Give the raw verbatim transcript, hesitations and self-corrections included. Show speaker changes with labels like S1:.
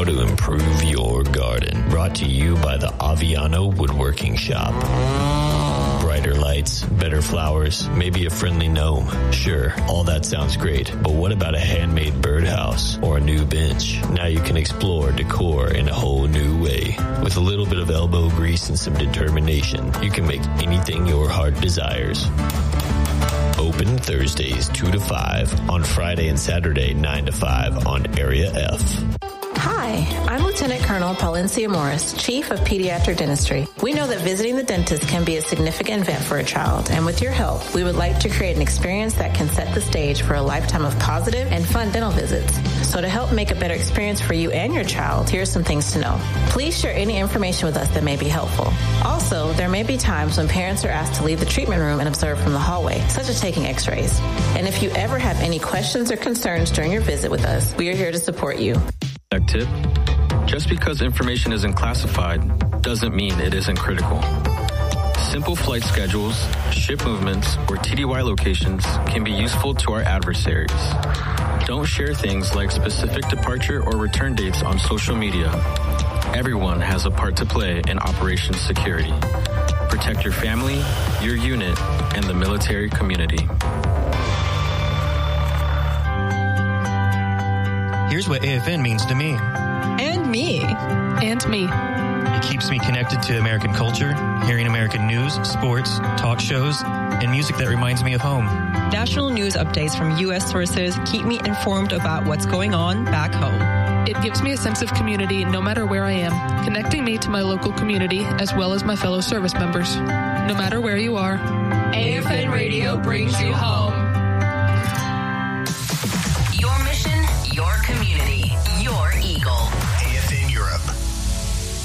S1: How to improve your garden. Brought to you by the Aviano Woodworking Shop. Brighter lights, better flowers, maybe a friendly gnome. Sure, all that sounds great, but what about a handmade birdhouse or a new bench? Now you can explore decor in a whole new way. With a little bit of elbow grease and some determination, you can make anything your heart desires. Open Thursdays two to five, on Friday and Saturday nine to five on Area F.
S2: Hi, I'm Lieutenant Colonel Paulencia Morris, Chief of Pediatric Dentistry. We know that visiting the dentist can be a significant event for a child, and with your help, we would like to create an experience that can set the stage for a lifetime of positive and fun dental visits. So to help make a better experience for you and your child, here are some things to know. Please share any information with us that may be helpful. Also, there may be times when parents are asked to leave the treatment room and observe from the hallway, such as taking x-rays. And if you ever have any questions or concerns during your visit with us, we are here to support you.
S3: Tip. Just because information isn't classified doesn't mean it isn't critical. Simple flight schedules, ship movements, or T D Y locations can be useful to our adversaries. Don't share things like specific departure or return dates on social media. Everyone has a part to play in Operation Security. Protect your family, your unit, and the military community.
S4: Here's what A F N means to me.
S5: And me.
S6: And me.
S4: It keeps me connected to American culture, hearing American news, sports, talk shows, and music that reminds me of home.
S5: National news updates from U S sources keep me informed about what's going on back home.
S6: It gives me a sense of community no matter where I am, connecting me to my local community as well as my fellow service members. No matter where you are,
S7: A F N Radio brings you home.